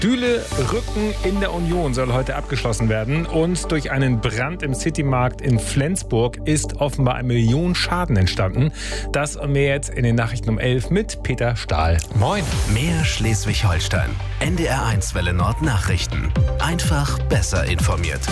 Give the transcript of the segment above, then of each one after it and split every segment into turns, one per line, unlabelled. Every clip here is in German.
Düle Rücken in der Union soll heute abgeschlossen werden und durch einen Brand im Citymarkt in Flensburg ist offenbar 1 Million Schaden entstanden. Das und mehr jetzt in den Nachrichten um 11 mit Peter Stahl. Moin.
Mehr Schleswig-Holstein. NDR1 Welle Nord Nachrichten. Einfach besser informiert.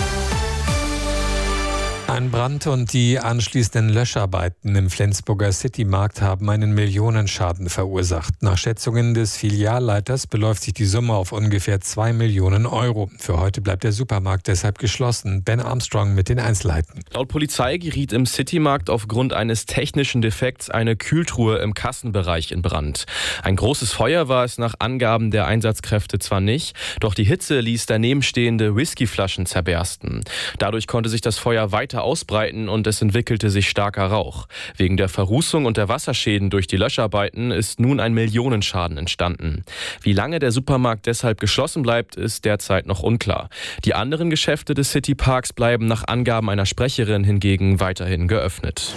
Ein Brand und die anschließenden Löscharbeiten im Flensburger Citymarkt haben einen Millionenschaden verursacht. Nach Schätzungen des Filialleiters beläuft sich die Summe auf ungefähr 2 Millionen Euro. Für heute bleibt der Supermarkt deshalb geschlossen. Ben Armstrong mit den Einzelheiten.
Laut Polizei geriet im Citymarkt aufgrund eines technischen Defekts eine Kühltruhe im Kassenbereich in Brand. Ein großes Feuer war es nach Angaben der Einsatzkräfte zwar nicht, doch die Hitze ließ daneben stehende Whiskyflaschen zerbersten. Dadurch konnte sich das Feuer weiter ausbreiten und es entwickelte sich starker Rauch. Wegen der Verrußung und der Wasserschäden durch die Löscharbeiten ist nun ein Millionenschaden entstanden. Wie lange der Supermarkt deshalb geschlossen bleibt, ist derzeit noch unklar. Die anderen Geschäfte des Cityparks bleiben nach Angaben einer Sprecherin hingegen weiterhin geöffnet.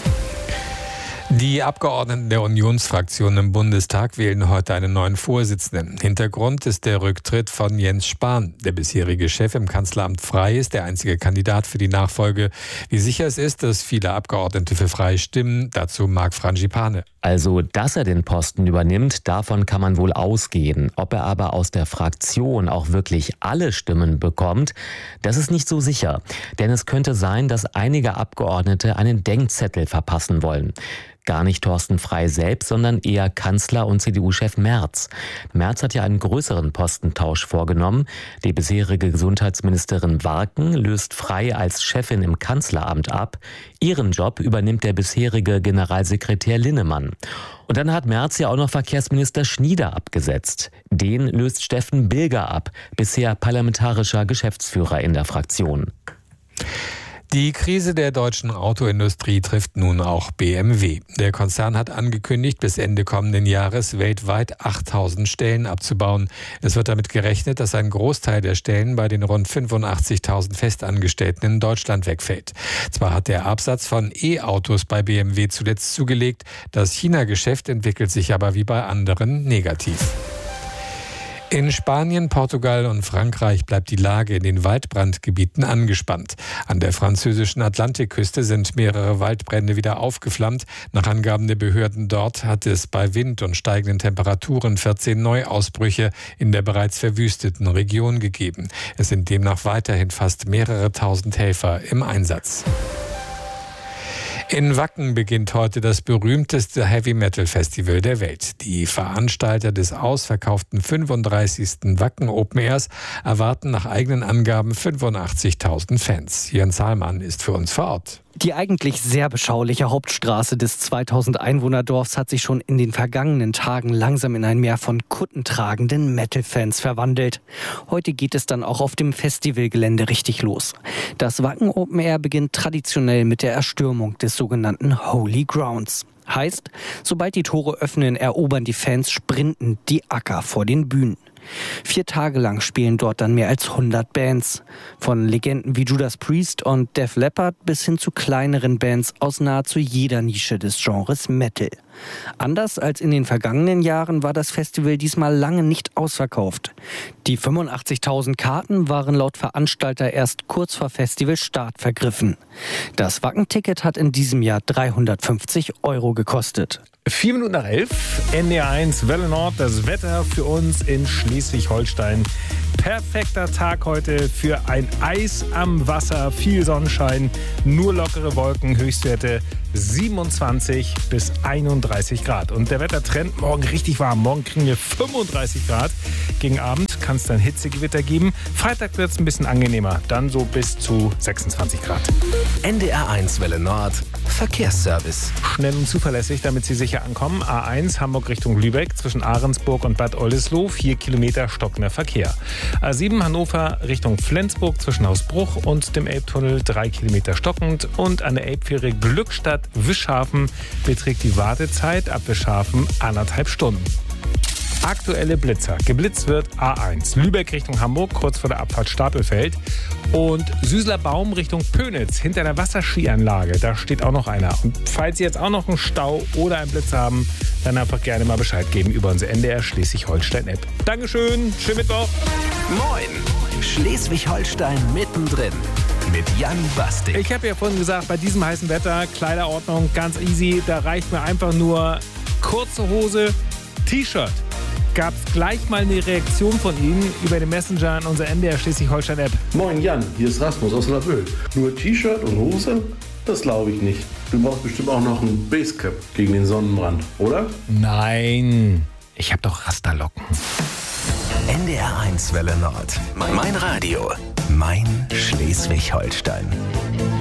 Die Abgeordneten der Unionsfraktion im Bundestag wählen heute einen neuen Vorsitzenden. Hintergrund ist der Rücktritt von Jens Spahn. Der bisherige Chef im Kanzleramt Frey ist der einzige Kandidat für die Nachfolge. Wie sicher es ist, dass viele Abgeordnete für Frey stimmen, dazu Marc Frangipane.
Also, dass er den Posten übernimmt, davon kann man wohl ausgehen. Ob er aber aus der Fraktion auch wirklich alle Stimmen bekommt, das ist nicht so sicher. Denn es könnte sein, dass einige Abgeordnete einen Denkzettel verpassen wollen. Gar nicht Thorsten Frey selbst, sondern eher Kanzler und CDU-Chef Merz. Merz hat ja einen größeren Postentausch vorgenommen. Die bisherige Gesundheitsministerin Warken löst Frey als Chefin im Kanzleramt ab. Ihren Job übernimmt der bisherige Generalsekretär Linnemann. Und dann hat Merz ja auch noch Verkehrsminister Schnieder abgesetzt. Den löst Steffen Bilger ab, bisher parlamentarischer Geschäftsführer in der Fraktion.
Die Krise der deutschen Autoindustrie trifft nun auch BMW. Der Konzern hat angekündigt, bis Ende kommenden Jahres weltweit 8.000 Stellen abzubauen. Es wird damit gerechnet, dass ein Großteil der Stellen bei den rund 85.000 Festangestellten in Deutschland wegfällt. Zwar hat der Absatz von E-Autos bei BMW zuletzt zugelegt, das China-Geschäft entwickelt sich aber wie bei anderen negativ. In Spanien, Portugal und Frankreich bleibt die Lage in den Waldbrandgebieten angespannt. An der französischen Atlantikküste sind mehrere Waldbrände wieder aufgeflammt. Nach Angaben der Behörden dort hat es bei Wind und steigenden Temperaturen 14 Neuausbrüche in der bereits verwüsteten Region gegeben. Es sind demnach weiterhin fast mehrere tausend Helfer im Einsatz. In Wacken beginnt heute das berühmteste Heavy-Metal-Festival der Welt. Die Veranstalter des ausverkauften 35. Wacken Open Airs erwarten nach eigenen Angaben 85.000 Fans. Jörn Zahlmann ist für uns vor Ort.
Die eigentlich sehr beschauliche Hauptstraße des 2000-Einwohner-Dorfs hat sich schon in den vergangenen Tagen langsam in ein Meer von kuttentragenden Metal-Fans verwandelt. Heute geht es dann auch auf dem Festivalgelände richtig los. Das Wacken Open Air beginnt traditionell mit der Erstürmung des sogenannten Holy Grounds. Heißt, sobald die Tore öffnen, erobern die Fans sprintend die Acker vor den Bühnen. 4 Tage lang spielen dort dann mehr als 100 Bands. Von Legenden wie Judas Priest und Def Leppard bis hin zu kleineren Bands aus nahezu jeder Nische des Genres Metal. Anders als in den vergangenen Jahren war das Festival diesmal lange nicht ausverkauft. Die 85.000 Karten waren laut Veranstalter erst kurz vor Festivalstart vergriffen. Das Wacken-Ticket hat in diesem Jahr 350 € gekostet.
4 Minuten nach 11, NDR1 Welle Nord, das Wetter für uns in Schleswig-Holstein. Perfekter Tag heute für ein Eis am Wasser, viel Sonnenschein, nur lockere Wolken, Höchstwerte 27 bis 31 Grad. Und der Wettertrend morgen richtig warm. Morgen kriegen wir 35 Grad. Gegen Abend kann es dann Hitzegewitter geben. Freitag wird es ein bisschen angenehmer, dann so bis zu 26 Grad.
NDR1 Welle Nord, Verkehrsservice.
Schnell und zuverlässig, damit Sie sicher ankommen. A1 Hamburg Richtung Lübeck zwischen Ahrensburg und Bad Oldesloe, 4 Kilometer stockender Verkehr. A7 Hannover Richtung Flensburg zwischen Hausbruch und dem Elbtunnel 3 Kilometer stockend. Und an der Elbfähre Glückstadt-Wischhafen beträgt die Wartezeit ab Wischhafen 1,5 Stunden. Aktuelle Blitzer. Geblitzt wird A1. Lübeck Richtung Hamburg, kurz vor der Abfahrt Stapelfeld. Und Süßler Baum Richtung Pönitz, hinter der Wasserskianlage. Da steht auch noch einer. Und falls Sie jetzt auch noch einen Stau oder einen Blitz haben, dann einfach gerne mal Bescheid geben über unsere NDR Schleswig-Holstein-App. Dankeschön, schönen Mittwoch.
Moin, Schleswig-Holstein mittendrin mit Jan Bastik.
Ich habe ja vorhin gesagt, bei diesem heißen Wetter, Kleiderordnung, ganz easy. Da reicht mir einfach nur kurze Hose, T-Shirt. Gab es gleich mal eine Reaktion von Ihnen über den Messenger in unserer NDR Schleswig-Holstein-App.
Moin Jan, hier ist Rasmus aus Lavöl. Nur T-Shirt und Hose? Das glaube ich nicht. Du brauchst bestimmt auch noch ein Basecap gegen den Sonnenbrand, oder?
Nein, ich habe doch Rasterlocken.
NDR 1 Welle Nord. Mein Radio. Mein Schleswig-Holstein.